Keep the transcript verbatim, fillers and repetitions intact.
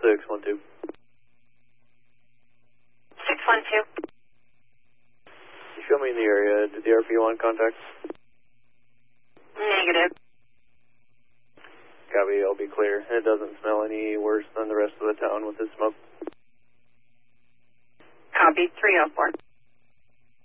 six one two. six one two. You show me in the area. Did the R P want contact? Negative. Copy, I'll be clear. It doesn't smell any worse than the rest of the town with this smoke. Copy, three oh four.